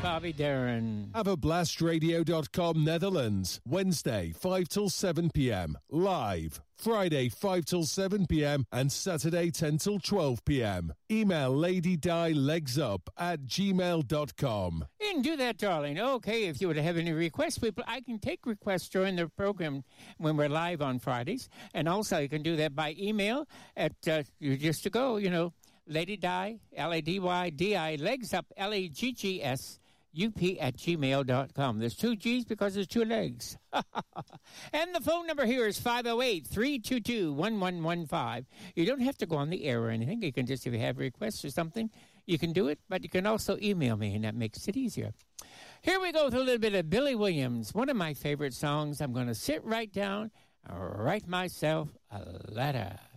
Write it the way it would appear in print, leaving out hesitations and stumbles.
Bobby Darin. HaveABlastRadio.com Netherlands. Wednesday, 5 till 7 p.m. Live. Friday, 5 till 7 p.m. and Saturday, 10 till 12 p.m. Email LadyDiLegsUp@gmail.com. And do that, darling. Okay, if you would have any requests, people, I can take requests during the program when we're live on Fridays. And also, you can do that by email at, just to go, Lady Di, LADYDI, Legs Up, LAGGS, UP@gmail.com. There's 2 G's because there's 2 legs. And the phone number here is 508-322-1115. You don't have to go on the air or anything. You can just, if you have requests or something, you can do it. But you can also email me, and that makes it easier. Here we go with a little bit of Billy Williams, one of my favorite songs. I'm going to sit right down and write myself a letter.